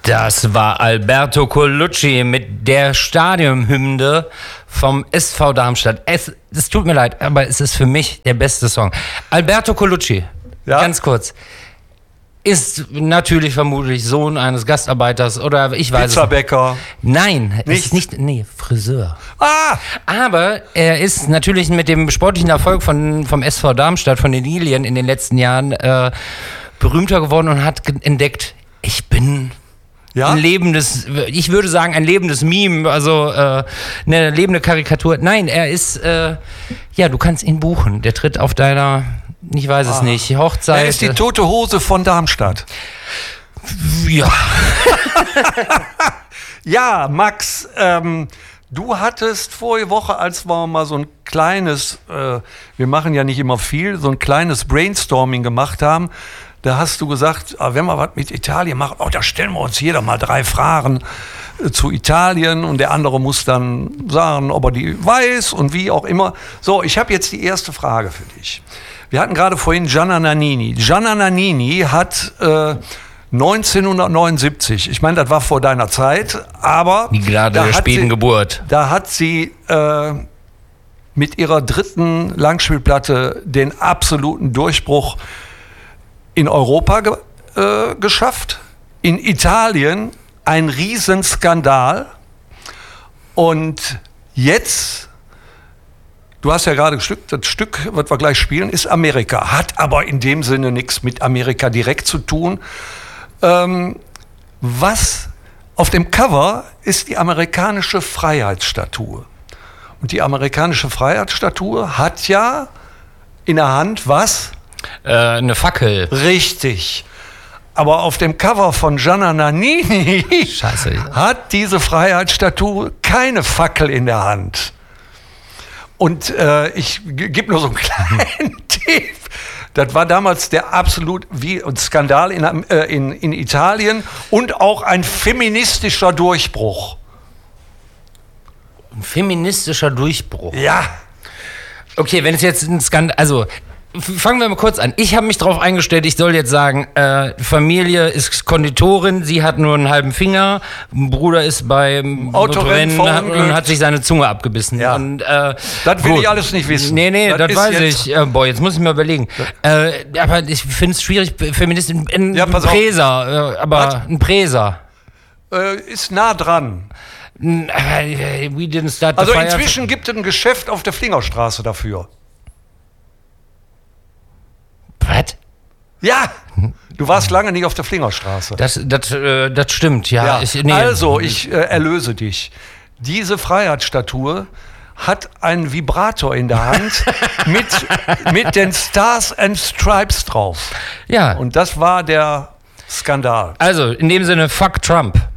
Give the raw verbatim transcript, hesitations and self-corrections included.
Das war Alberto Colucci mit der Stadionhymne vom S V Darmstadt. Es, es tut mir leid, aber es ist für mich der beste Song. Alberto Colucci, ja? Ganz kurz, ist natürlich vermutlich Sohn eines Gastarbeiters oder ich weiß es nicht. Pizzabäcker. Nein, nicht? ist nicht, nee, Friseur. Ah! Aber er ist natürlich mit dem sportlichen Erfolg von, vom S V Darmstadt, von den Lilien in den letzten Jahren äh, berühmter geworden und hat ge- entdeckt, ich bin... Ja? Ein lebendes, ich würde sagen, ein lebendes Meme, also äh, eine lebende Karikatur. Nein, er ist, äh, ja, du kannst ihn buchen. Der tritt auf deiner, ich weiß es ah. nicht, Hochzeit. Er ist die tote Hose von Darmstadt. Ja. Ja, Max, ähm, du hattest vorige Woche, als wir mal so ein kleines, äh, wir machen ja nicht immer viel, so ein kleines Brainstorming gemacht haben, da hast du gesagt, wenn wir was mit Italien machen, oh, da stellen wir uns jeder mal drei Fragen äh, zu Italien und der andere muss dann sagen, ob er die weiß und wie auch immer. So, ich habe jetzt die erste Frage für dich. Wir hatten gerade vorhin Gianna Nannini. Gianna Nannini hat äh, neunzehnhundertneunundsiebzig, ich meine, das war vor deiner Zeit, aber... Die gerade der späten sie, Geburt. Da hat sie äh, mit ihrer dritten Langspielplatte den absoluten Durchbruch in Europa ge- äh, geschafft, in Italien ein Riesenskandal und jetzt, du hast ja gerade Stück, das Stück, was wir gleich spielen, ist Amerika, hat aber in dem Sinne nichts mit Amerika direkt zu tun. Ähm, was auf dem Cover ist die amerikanische Freiheitsstatue und die amerikanische Freiheitsstatue hat ja in der Hand was? Äh, eine Fackel. Richtig. Aber auf dem Cover von Gianna Nannini Scheiße. hat diese Freiheitsstatue keine Fackel in der Hand. Und äh, ich g- gebe nur so einen kleinen Tipp. Das war damals der absolut wie ein Skandal in, äh, in, in Italien und auch ein feministischer Durchbruch. Ein feministischer Durchbruch. Ja. Okay, wenn es jetzt ein Skandal, also fangen wir mal kurz an. Ich habe mich darauf eingestellt, ich soll jetzt sagen, äh, Familie ist Konditorin, sie hat nur einen halben Finger, ein Bruder ist beim Autorennen und hat sich seine Zunge abgebissen. Ja. Und, äh, das will gut. ich alles nicht wissen. Nee, nee, das, das weiß jetzt ich. Äh, boah, jetzt muss ich mir überlegen. Äh, aber ich finde es schwierig, Feminist, ein, ein ja, Präser, äh, aber was? Ein Präser. Äh, ist nah dran. We didn't start the also fire. Inzwischen gibt es ein Geschäft auf der Flingerstraße dafür. Was? Ja, du warst lange nicht auf der Flingerstraße. Das, das, äh, das stimmt, ja. ja. Ich, nee. Also, ich äh, erlöse dich. Diese Freiheitsstatue hat einen Vibrator in der Hand mit, mit den Stars and Stripes drauf. Ja. Und das war der Skandal. Also, in dem Sinne, fuck Trump.